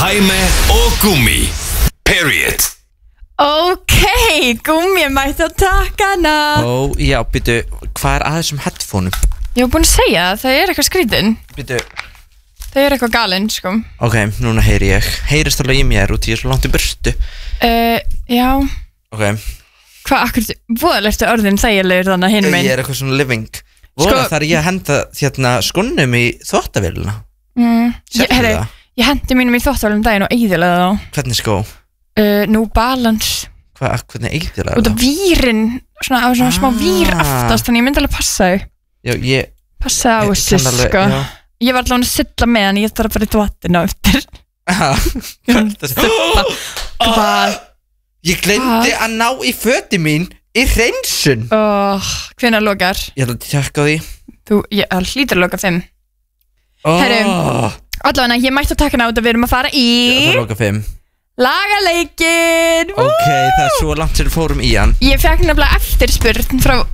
Hæme og Gúmmi. Period. Ok, Gúmmi mætti að taka hana. Já, býtu, hvað að þessum headphoneum? Ég var búin að segja það eitthvað skrítin. Býtu. Það eitthvað galinn, sko. Ok, núna heyri ég. Heyrist alveg í mér út í svo langt í burtu. Já. Ok. Hvað, akkur, voðalegstu orðin þægilegur þannig að hinum einn? Ég eitthvað svona living. Voða þar ég að henda skonnum í þvottavélina. Sérðu það? Ég hendi mínum í þvottavélum daginn og eyðilega þá. Hvernig skó? New Balance. Hvernig eyðilega þá? Út af vírin, svona á svona smá vír aftast, þannig ég myndi alveg passa þau. Já, ég passa á þessu, sko. Ég var allavega að silla með hann, ég þarf bara í þvottinu eftir. Hvað? Ég glemdi að ná í föti mín í hreinsun. Hvenær lokar? Ég ætla að tjekka á því. Ég hlýtur að loka 5. Herru, allavega ég mætti að taka hana út að við erum að fara í það loka 5. Lagaleikin. Ok, það er svo langt sem við fórum í hann. Ég fekk nefnilega eftirspurn frá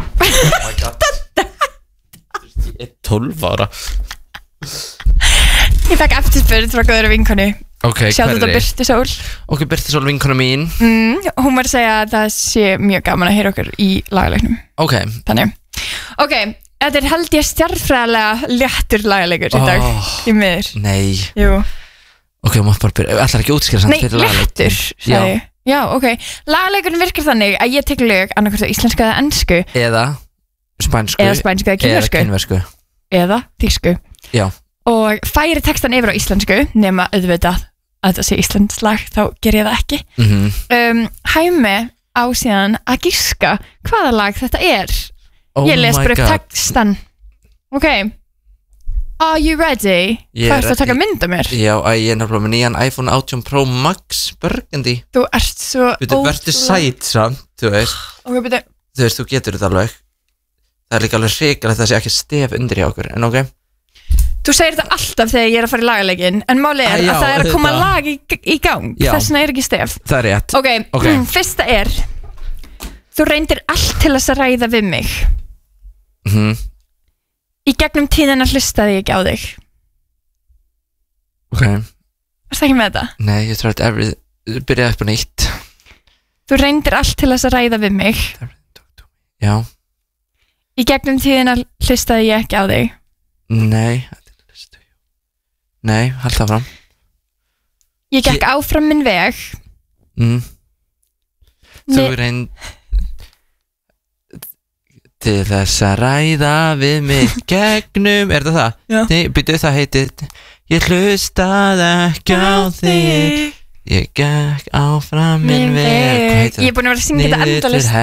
Ég er 12 ára. Ég fekk eftirspurn frá góðri vinkonu. Ok, sjáttu þetta Birtisól. Ok, Birtisól vinkona mín. Hún var að segja að það sé mjög gaman að heyra okkur í lagaleiknum. Ok. Þannig. Ok, þetta held ég stjarnfræðilega léttur lagaleikur í dag. Í miður. Nei. Jú. Ok, maður bara byrja, ætlar ekki útskýra samt fyrir lagaleikur. Nei, léttur, sagði ég. Já, ok. Lagaleikurinn virkar þannig að ég tek lög annarkvæmt á íslensku eða ensku. Eða spænsku. Eða spænsku eða kínversku. Eða þýsku. Já. Og færi textan yfir á íslensku, nema auðvitað að þetta sé íslenskt lag, þá ger ég það ekki. Hæmi á síðan að giska hvaða lag þetta er. Ég les bara upp textan. Ok. Are you ready? Hvað ertu að taka mynd af mér? Já, ég er náttúrulega með nýjan iPhone 18 Pro Max Burgundy. Þú ert svo ótrúlega. Vertu sæt samt, þú veist. Ok, beti. Þú veist, þú getur þetta alveg. Það er líka alveg hrikalegt að það sé ekki stef undir í okkur, en ok. Þú segir þetta alltaf þegar ég er að fara í lagaleikin, en málið er að það er að koma lag í gang. Þess vegna er ekki stef. Það er rétt. Ok, fyrsta er: þú reyndir allt til þess að ræða við mig. Í gegnum tíðina hlustaði ég ekki á þig. Ok. Varstu ekki með þetta? Nei, ég tror að byrjaði upp á nýtt. Þú reyndir allt til þess að ræða við mig. Já. Í gegnum tíðina hlustaði ég ekki á þig. Nei, hald það fram. Ég gekk áfram minn veg. Þú reynd til þess að ræða við mig gegnum. Er þetta það? Já. Nei, byrju, það heitir ég hlustaði ekki á þig. Ég gekk áfram minn veg. Ég er búin að vera að syngja þetta endalaust.